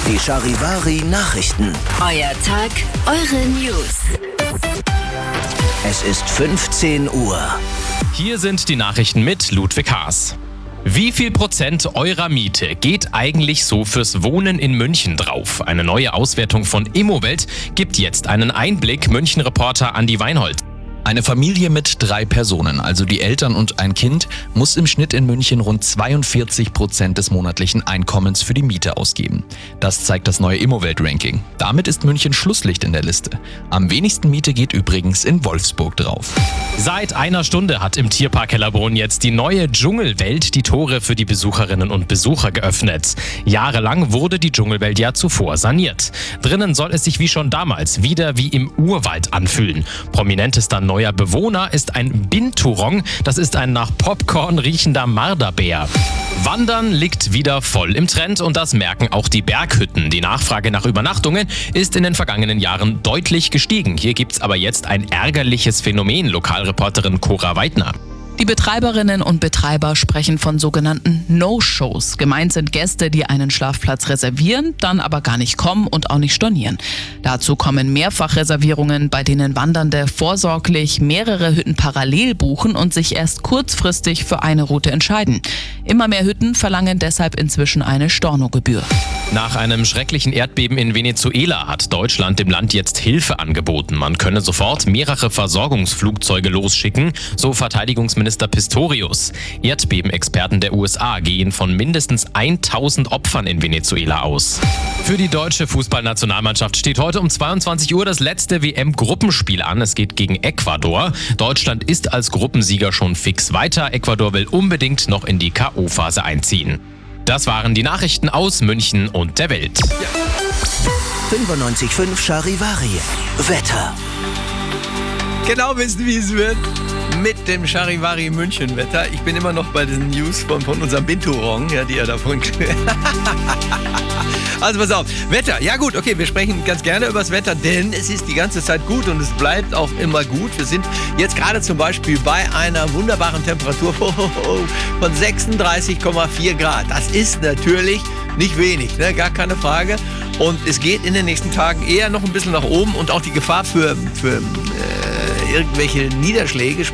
Die Charivari Nachrichten. Euer Tag, eure News. Es ist 15 Uhr. Hier sind die Nachrichten mit Ludwig Haas. Wie viel Prozent eurer Miete geht eigentlich so fürs Wohnen in München drauf? Eine neue Auswertung von Immowelt gibt jetzt einen Einblick. München-Reporter Andi Weinhold. Eine Familie mit 3 Personen, also die Eltern und ein Kind, muss im Schnitt in München rund 42% des monatlichen Einkommens für die Miete ausgeben. Das zeigt das neue Immowelt-Ranking. Damit ist München Schlusslicht in der Liste. Am wenigsten Miete geht übrigens in Wolfsburg drauf. Seit einer Stunde hat im Tierpark Hellerbrunn jetzt die neue Dschungelwelt die Tore für die Besucherinnen und Besucher geöffnet. Jahrelang wurde die Dschungelwelt ja zuvor saniert. Drinnen soll es sich wie schon damals wieder wie im Urwald anfühlen. Prominentester neuer Bewohner ist ein Binturong. Das ist ein nach Popcorn riechender Marderbär. Wandern liegt wieder voll im Trend und das merken auch die Berghütten. Die Nachfrage nach Übernachtungen ist in den vergangenen Jahren deutlich gestiegen. Hier gibt's aber jetzt ein ärgerliches Phänomen, Lokalreporterin Cora Weidner. Die Betreiberinnen und Betreiber sprechen von sogenannten No-Shows. Gemeint sind Gäste, die einen Schlafplatz reservieren, dann aber gar nicht kommen und auch nicht stornieren. Dazu kommen Mehrfachreservierungen, bei denen Wandernde vorsorglich mehrere Hütten parallel buchen und sich erst kurzfristig für eine Route entscheiden. Immer mehr Hütten verlangen deshalb inzwischen eine Stornogebühr. Nach einem schrecklichen Erdbeben in Venezuela hat Deutschland dem Land jetzt Hilfe angeboten. Man könne sofort mehrere Versorgungsflugzeuge losschicken, so Verteidigungsminister Pistorius. Erdbebenexperten der USA gehen von mindestens 1000 Opfern in Venezuela aus. Für die deutsche Fußballnationalmannschaft steht heute um 22 Uhr das letzte WM-Gruppenspiel an. Es geht gegen Ecuador. Deutschland ist als Gruppensieger schon fix weiter. Ecuador will unbedingt noch in die K.O.-Phase einziehen. Das waren die Nachrichten aus München und der Welt. 95.5 Charivari. Wetter. Genau wissen, wie es wird mit dem Charivari München Wetter. Ich bin immer noch bei diesen News von unserem Binturong, ja, die er davon. Also pass auf, Wetter. Ja gut, okay, wir sprechen ganz gerne über das Wetter, denn es ist die ganze Zeit gut und es bleibt auch immer gut. Wir sind jetzt gerade zum Beispiel bei einer wunderbaren Temperatur von 36,4 Grad. Das ist natürlich nicht wenig, ne? Gar keine Frage. Und es geht in den nächsten Tagen eher noch ein bisschen nach oben und auch die Gefahr für irgendwelche Niederschläge,